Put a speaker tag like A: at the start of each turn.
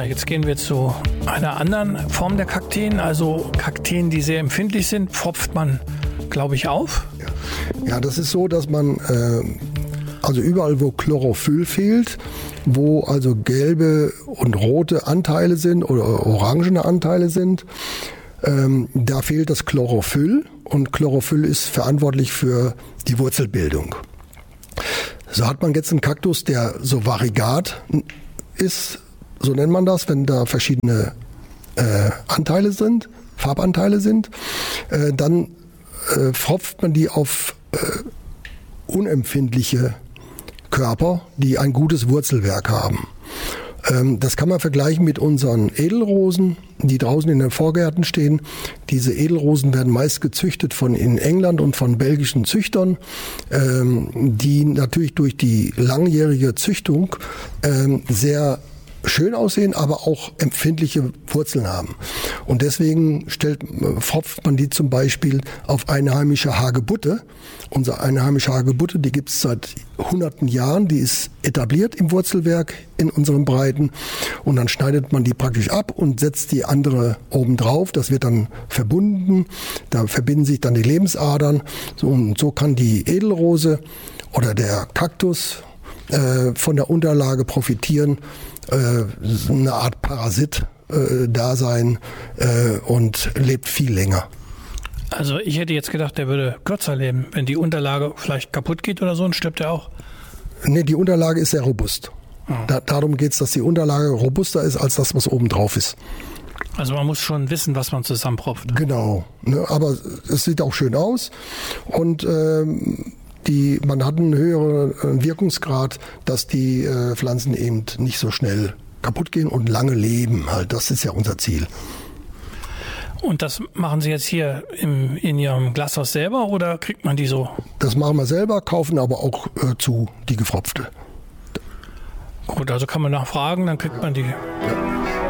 A: Ja, jetzt gehen wir zu einer anderen Form der Kakteen. Also Kakteen, die sehr empfindlich sind, pfropft man, glaube ich, auf.
B: Ja, das ist so, dass man also überall, wo Chlorophyll fehlt, wo also gelbe und rote Anteile sind oder orangene Anteile sind, da fehlt das Chlorophyll, und Chlorophyll ist verantwortlich für die Wurzelbildung. So hat man jetzt einen Kaktus, der so variegat ist, so nennt man das, wenn da verschiedene Anteile sind, Farbanteile sind, dann pfropft man die auf unempfindliche Körper, die ein gutes Wurzelwerk haben. Das kann man vergleichen mit unseren Edelrosen, die draußen in den Vorgärten stehen. Diese Edelrosen werden meist gezüchtet in England und von belgischen Züchtern, die natürlich durch die langjährige Züchtung sehr schön aussehen, aber auch empfindliche Wurzeln haben. Und deswegen pfropft man die zum Beispiel auf einheimische Hagebutte. Unsere einheimische Hagebutte, die gibt es seit hunderten Jahren, die ist etabliert im Wurzelwerk in unseren Breiten. Und dann schneidet man die praktisch ab und setzt die andere oben drauf. Das wird dann verbunden, da verbinden sich dann die Lebensadern. Und so kann die Edelrose oder der Kaktus von der Unterlage profitieren, eine Art Parasit Dasein und lebt viel länger.
A: Also ich hätte jetzt gedacht, der würde kürzer leben. Wenn die Unterlage vielleicht kaputt geht oder so, dann stirbt er auch.
B: Nee, die Unterlage ist sehr robust. Darum geht es, dass die Unterlage robuster ist als das, was oben drauf ist.
A: Also man muss schon wissen, was man zusammenpropft.
B: Genau, ne, aber es sieht auch schön aus und man hat einen höheren Wirkungsgrad, dass die Pflanzen eben nicht so schnell kaputt gehen und lange leben. Halt, das ist ja unser Ziel.
A: Und das machen Sie jetzt hier in Ihrem Glashaus selber oder kriegt man die so?
B: Das machen wir selber, kaufen aber auch die gepfropfte.
A: Gut, also kann man nachfragen, dann kriegt man die.
B: Ja.